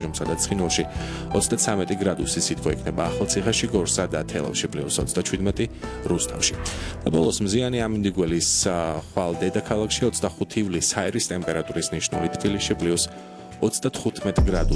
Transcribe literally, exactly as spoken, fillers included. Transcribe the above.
სადაც ცხინვალში ოცდათვრამეტი გრადუსი სითბო იქნება ახალციხეში, გორსა და თელავში პლუს ოცდაჩვიდმეტი, რუსთავში. და ბოლოს მზიანი ამინდიგველის ხვალ დედაქალაქში ოცდახუთი ივლისს ჰაერის ტემპერატურის ნიშნული, თბილისში პლუს ოცდათხუთმეტი გრადუსი.